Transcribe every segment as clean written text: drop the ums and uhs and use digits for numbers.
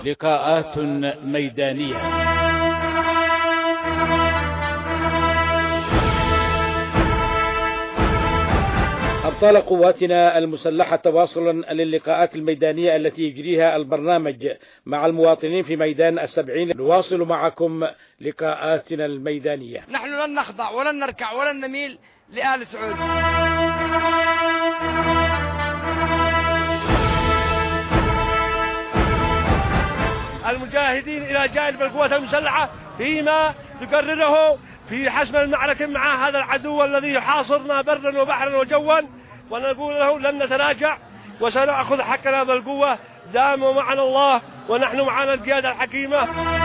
لقاءات ميدانية. أبطال قواتنا المسلحة تواصلا للقاءات الميدانية التي يجريها البرنامج مع المواطنين في ميدان السبعين. نواصل معكم لقاءاتنا الميدانية. نحن لن نخضع ولن نركع ولن نميل لآل سعود. المجاهدين إلى جانب القوات المسلحة فيما تقرره في حسم المعركة مع هذا العدو الذي يحاصرنا برا وبحرا وجوا، ونقول له لن نتراجع وسنأخذ حقنا بالقوة دام معنا الله ونحن معنا القيادة الحكيمة.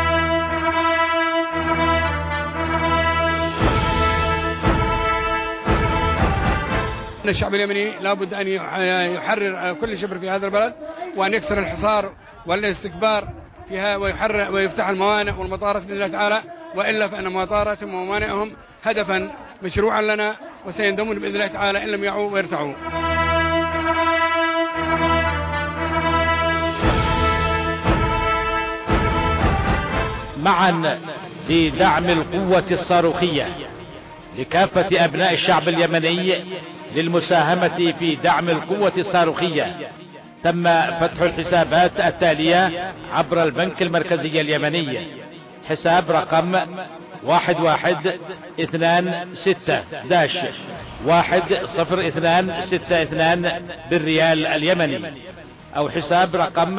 الشعب اليمني لابد أن يحرر كل شبر في هذا البلد، وأن يكسر الحصار والاستكبار فيها ويحرر ويفتح الموانئ والمطارات بإذن الله تعالى، وإلا فإن مطاراتهم وموانئهم هدفا مشروعا لنا، وسيندمون بإذن الله تعالى إن لم يعوا ويرتعوا. معا لدعم القوة الصاروخية لكافة أبناء الشعب اليمني للمساهمة في دعم القوة الصاروخية. تم فتح الحسابات التالية عبر البنك المركزي اليمني: حساب رقم 1126-1062 بالريال اليمني، أو حساب رقم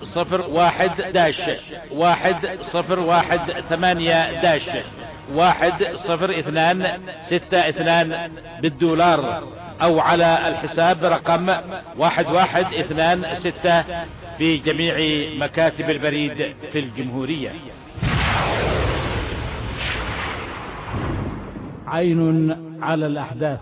01-1118-1062 بالدولار، أو على الحساب رقم 1126 في جميع مكاتب البريد في الجمهورية. عين على الأحداث.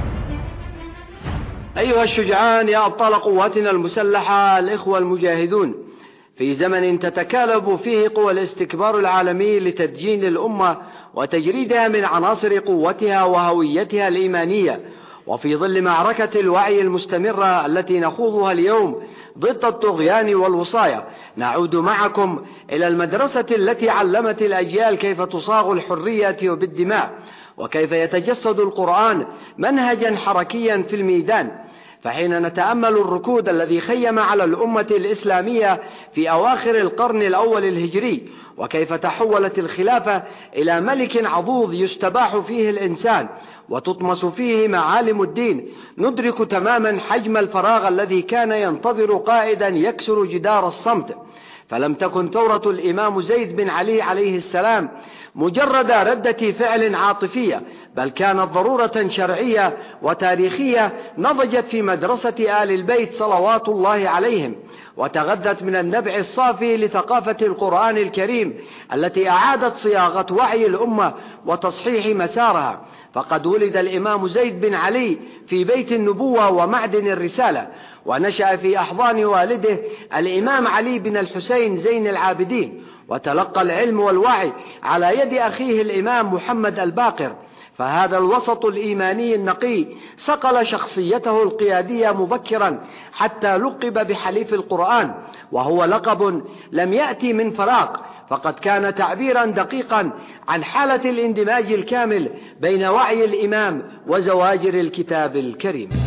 أيها الشجعان يا أبطال قواتنا المسلحة، الإخوة المجاهدون، في زمن تتكالب فيه قوى الاستكبار العالمي لتدجين الأمة وتجريدها من عناصر قوتها وهويتها الإيمانية، وفي ظل معركة الوعي المستمرة التي نخوضها اليوم ضد الطغيان والوصاية، نعود معكم إلى المدرسة التي علمت الأجيال كيف تصاغ الحرية بالدماء، وكيف يتجسد القرآن منهجا حركيا في الميدان. فحين نتأمل الركود الذي خيم على الأمة الإسلامية في أواخر القرن الأول الهجري، وكيف تحولت الخلافة إلى ملك عضوض يستباح فيه الإنسان وتطمس فيه معالم الدين، ندرك تماما حجم الفراغ الذي كان ينتظر قائدا يكسر جدار الصمت. فلم تكن ثورة الإمام زيد بن علي عليه السلام مجرد ردة فعل عاطفية، بل كانت ضرورة شرعية وتاريخية نضجت في مدرسة آل البيت صلوات الله عليهم، وتغذت من النبع الصافي لثقافة القرآن الكريم التي أعادت صياغة وعي الأمة وتصحيح مسارها. فقد ولد الإمام زيد بن علي في بيت النبوة ومعدن الرسالة، ونشأ في أحضان والده الإمام علي بن الحسين زين العابدين، وتلقى العلم والوعي على يد أخيه الإمام محمد الباقر. فهذا الوسط الإيماني النقي صقل شخصيته القيادية مبكرا حتى لقب بحليف القرآن، وهو لقب لم يأتي من فراغ، فقد كان تعبيرا دقيقا عن حالة الاندماج الكامل بين وعي الإمام وزواجر الكتاب الكريم.